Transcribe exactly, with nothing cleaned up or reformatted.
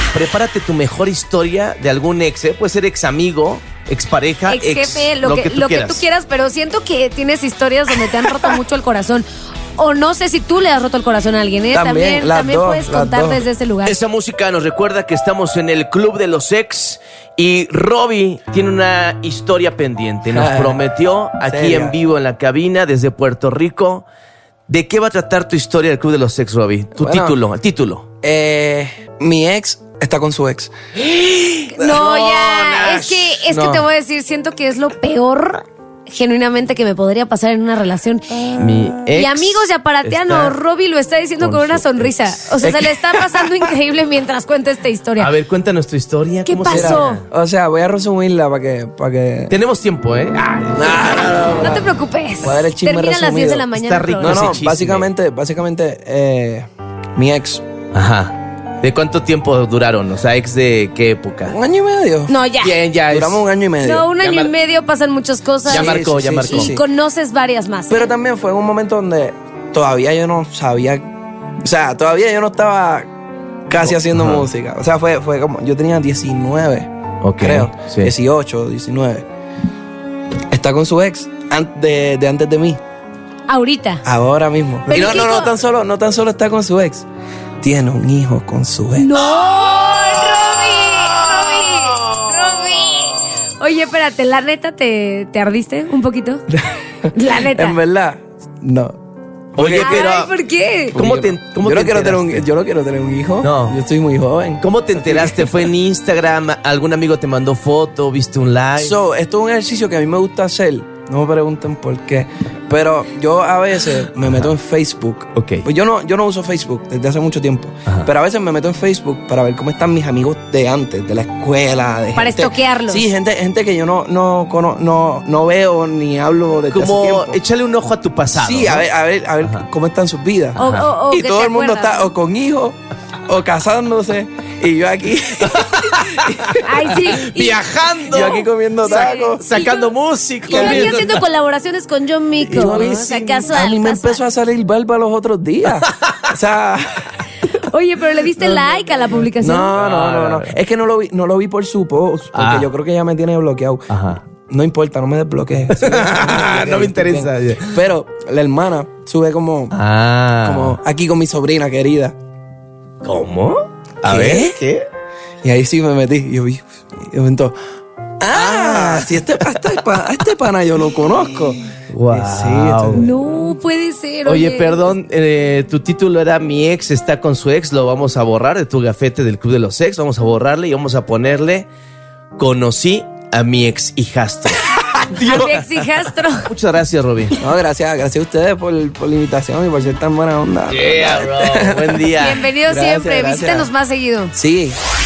prepárate tu mejor historia de algún ex, ¿eh? Puede ser ex amigo, ex pareja, Ex ex jefe, lo, lo que, que, tú lo que quieras. tú quieras, pero siento que tienes historias donde te han roto mucho el corazón. O no sé si tú le has roto el corazón a alguien, ¿eh? También, También, las también dos, puedes las contar dos. desde ese lugar. Esa música nos recuerda que estamos en el Club de los Ex y Robbie tiene una historia pendiente. Nos prometió aquí ¿Serio? en vivo en la cabina desde Puerto Rico. ¿De qué va a tratar tu historia del Club de los Ex, Robbie? Tu Bueno. título, el título. Eh, mi ex está con su ex. No, No, ya. Nash. Es que, es No. que te voy a decir, siento que es lo peor genuinamente que me podría pasar en una relación. Mi ex Y amigos de Aparateano, está Robbie lo está diciendo con con una su sonrisa. ex. O sea, se le está pasando increíble mientras cuenta esta historia. A ver, cuéntanos tu historia. ¿Qué ¿Cómo pasó? será? O sea, voy a resumirla para que, para que... Tenemos tiempo, ¿eh? Ah, No te preocupes. Voy a dar el chisme Termina a las resumido. diez de la mañana. Está el rico. No, programa. no, ese chisme. básicamente, básicamente, eh, mi ex. Ajá. ¿De cuánto tiempo duraron? O sea, ex de qué época. Un año y medio. No, ya. Bien, ya es- Duramos un año y medio. No, un Ya año mar- y medio pasan muchas cosas. Ya Sí, marcó, sí, ya sí, marcó. Y sí. conoces varias más. Pero también fue en un momento donde todavía yo no sabía, o sea, todavía yo no estaba casi haciendo Ajá. música. O sea, fue, fue como, yo tenía diecinueve, Ok, creo, sí. dieciocho, diecinueve. Está con su ex an- de, de antes de mí, Ahorita. ahora mismo. Pero Y no, ¿y qué no, no co- tan solo, no tan solo está con su ex, tiene un hijo con su ex. ¡No! ¡Robbie! ¡Robbie! ¡Robbie! Oye, espérate, ¿la neta te, te ardiste un poquito? La neta. En verdad, no. Oye, pero Ay, ¿por qué? ¿cómo te, cómo yo, te no quiero tener un, enteraste? yo no quiero tener un hijo. No. Yo estoy muy joven. ¿Cómo te enteraste? ¿Fue en Instagram? ¿Algún amigo te mandó foto? ¿Viste un live? So, esto es un ejercicio que a mí me gusta hacer. No me pregunten por qué. Pero yo a veces me meto en Facebook. Ok. Pues yo no, yo no uso Facebook desde hace mucho tiempo. Ajá. Pero a veces me meto en Facebook para ver cómo están mis amigos de antes, de la escuela. De Para gente- estoquearlos. Sí, gente, gente que yo no, no, cono- no, no veo ni hablo desde hace Como tiempo. échale un ojo a tu pasado. Sí, ¿no? a ver, a ver, a ver Ajá. cómo están sus vidas. O- o- o y que todo te el mundo acuerdas. está o con hijos o casándose. Y yo aquí, Ay, sí. Y, Viajando. yo aquí comiendo tacos. Sacando música. y yo aquí haciendo colaboraciones con John Y Mico. yo a mí O sea, sí, casual, a mí me casual. empezó a salir barba los otros días. O sea, Oye, pero le diste like a la publicación. no, no, no, no. Es que no lo vi, no lo vi por su post, porque Ah. yo creo que ella me tiene bloqueado. Ajá. No importa, no me desbloquees. No me interesa. Pero la hermana sube como, Ah. como aquí con mi sobrina querida. ¿Cómo? A ¿Qué? ver, ¿qué? Y ahí sí me metí. Y yo vi. Y de momento, ah, si este, a este, pa- a este pana yo lo conozco. Wow. Y sí, esto- No puede ser. Oye, perdón, eh, tu título era Mi ex está con su ex, lo vamos a borrar de tu gafete del Club de los Ex, vamos a borrarle y vamos a ponerle Conocí a mi ex hijastro. A mi ex hijastro. Muchas gracias, Robin. No, gracias, gracias a ustedes por, por la invitación y por ser tan buena onda. Yeah, bro. Buen día. Bienvenido Gracias, siempre. gracias. Visítanos más seguido. Sí.